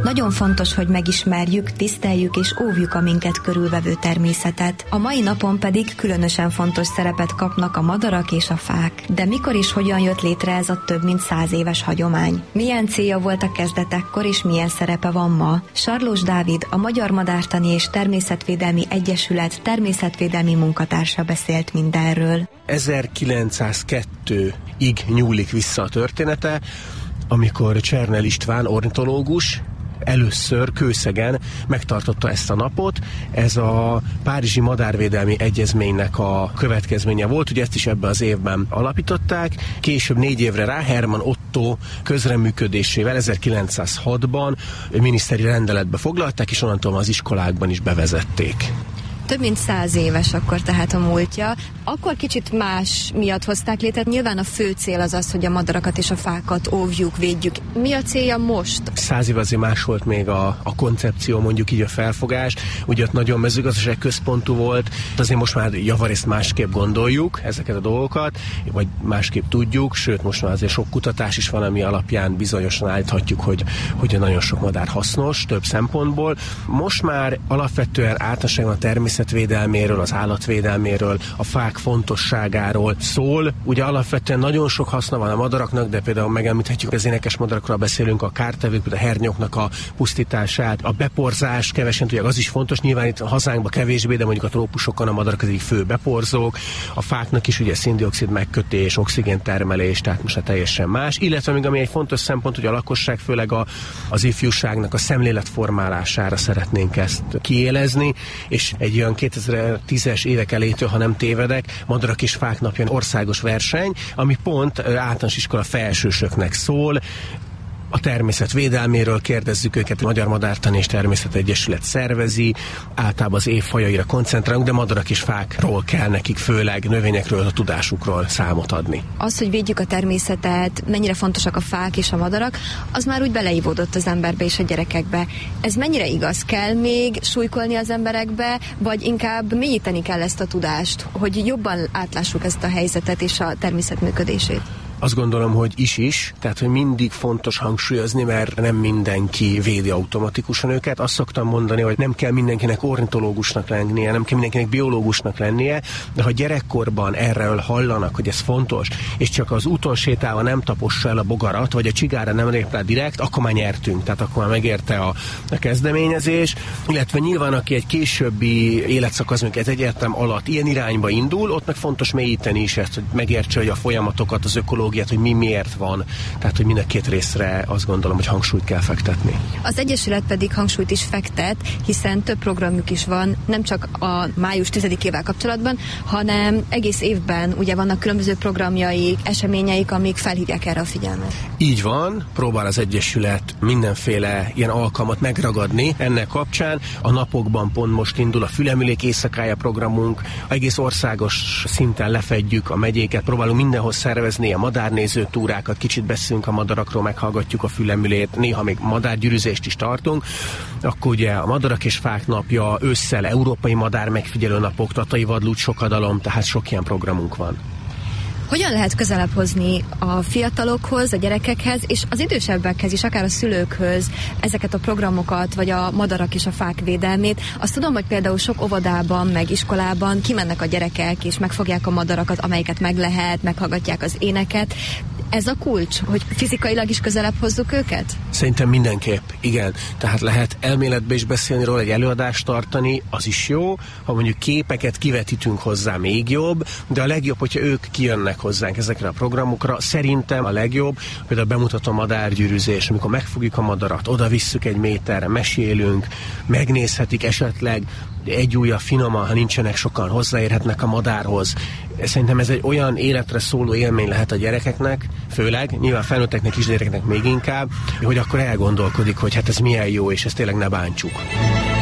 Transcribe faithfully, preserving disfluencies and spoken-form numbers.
Nagyon fontos, hogy megismerjük, tiszteljük és óvjuk a minket körülvevő természetet. A mai napon pedig különösen fontos szerepet kapnak a madarak és a fák. De mikor és hogyan jött létre ez a több mint száz éves hagyomány? Milyen célja volt a kezdetekkor és milyen szerepe van ma? Sarlós Dávid, a Magyar Madártani és Természetvédelmi Egyesület természetvédelmi munkatársa beszélt mindenről. ezerkilencszázkettőig nyúlik vissza a története, amikor Csernel István ornitológus először Kőszegen megtartotta ezt a napot. Ez a Párizsi Madárvédelmi Egyezménynek a következménye volt, ugye ezt is ebben az évben alapították. Később négy évre rá Hermann Otto közreműködésével ezerkilencszázhatban miniszteri rendeletbe foglalták, és onnantól az iskolákban is bevezették. Több mint száz éves akkor tehát a múltja. Akkor kicsit más miatt hozták létre. Nyilván a fő cél az az, hogy a madarakat és a fákat óvjuk, védjük. Mi a célja most? Száz év azért más volt még a, a koncepció, mondjuk így a felfogás. Ugye ott nagyon mezőgazdaság központú volt. Azért most már javarészt másképp gondoljuk ezeket a dolgokat, vagy másképp tudjuk, sőt most már azért sok kutatás is van, ami alapján bizonyosan állíthatjuk, hogy, hogy nagyon sok madár hasznos, több szempontból. Most már alapvetően általánosan a természetvédelméről, az állatvédelméről, a fák fontosságáról szól. Ugye alapvetően nagyon sok haszna van a madaraknak, de például megemlíthetjük, az énekes madarakról beszélünk, a kártevők, például a hernyóknak a pusztítását, a beporzás, kevesen tudják, az is fontos. Nyilván itt a hazánkban kevésbé, de mondjuk a trópusokon a madarak az egyik fő beporzók. A fáknak is ugye szén-dioxid megkötés, oxigéntermelés, tehát most teljesen más. Illetve még ami egy fontos szempont, hogy a lakosság, főleg a, az ifjúságnak a szemléletformálására szeretnénk ezt kiélezni, és egy olyan kétezer-tízes évek elétől, ha nem tévedek, Madarak és Fák napján országos verseny, ami pont általános iskola felsősöknek szól. A természetvédelméről kérdezzük őket, a Magyar Madártani és Természetegyesület szervezi, általában az évfajaira koncentrálunk, de madarak és fákról kell nekik, főleg növényekről, a tudásukról számot adni. Az, hogy védjük a természetet, mennyire fontosak a fák és a madarak, az már úgy beleívódott az emberbe és a gyerekekbe. Ez mennyire igaz? Kell még súlykolni az emberekbe, vagy inkább mélyíteni kell ezt a tudást, hogy jobban átlássuk ezt a helyzetet és a természet működését? Azt gondolom, hogy is-is, tehát hogy mindig fontos hangsúlyozni, mert nem mindenki védi automatikusan őket. Azt szoktam mondani, hogy nem kell mindenkinek ornitológusnak lennie, nem kell mindenkinek biológusnak lennie, de ha gyerekkorban erről hallanak, hogy ez fontos, és csak az úton sétálva nem tapossa el a bogarat, vagy a csigára nem lép rá direkt, akkor már nyertünk, tehát akkor már megérte a, a kezdeményezés. Illetve nyilván, aki egy későbbi életszakaszunk ez egyértelmű alatt ilyen irányba indul, ott meg fontos mélyíteni is ezt, hogy megértse, hogy a folyamatokat, az ökológiát, hogy mi miért van, tehát hogy mind a két részre azt gondolom, hogy hangsúlyt kell fektetni. Az Egyesület pedig hangsúlyt is fektet, hiszen több programjuk is van, nem csak a május tizedikével kapcsolatban, hanem egész évben ugye vannak különböző programjaik, eseményeik, amik felhívják erre a figyelmet. Így van, próbál az Egyesület mindenféle ilyen alkalmat megragadni ennek kapcsán. A napokban pont most indul a Fülemülék éjszakája programunk, egész országos szinten lefedjük a megyéket, próbálunk mindenhol szervezni a madárnéző túrákat, kicsit beszélünk a madarakról, meghallgatjuk a fülemülét, néha még madárgyűrűzést is tartunk. Akkor ugye a Madarak és Fák napja, ősszel európai madár megfigyelő napok, tatai vadlúd sokadalom, tehát sok ilyen programunk van. Hogyan lehet közelebb hozni a fiatalokhoz, a gyerekekhez, és az idősebbekhez is, akár a szülőkhöz ezeket a programokat, vagy a madarak és a fák védelmét? Azt tudom, hogy például sok óvodában, meg iskolában kimennek a gyerekek, és megfogják a madarakat, amelyiket meg lehet, meghallgatják az éneket. Ez a kulcs, hogy fizikailag is közelebb hozzuk őket? Szerintem mindenképp, igen. Tehát lehet elméletbe is beszélni róla, egy előadást tartani, az is jó. Ha mondjuk képeket kivetítünk hozzá, még jobb, de a legjobb, hogyha ők kijönnek hozzánk ezekre a programokra. Szerintem a legjobb, például bemutatom a madárgyűrűzés, amikor megfogjuk a madarat, oda visszük egy méterre, mesélünk, megnézhetik esetleg, egy ujja finoman, ha nincsenek sokan, hozzáérhetnek a madárhoz. Szerintem ez egy olyan életre szóló élmény lehet a gyerekeknek, főleg, nyilván felnőtteknek, kisgyerekeknek még inkább, hogy akkor elgondolkodik, hogy hát ez milyen jó, és ezt tényleg ne bántsuk.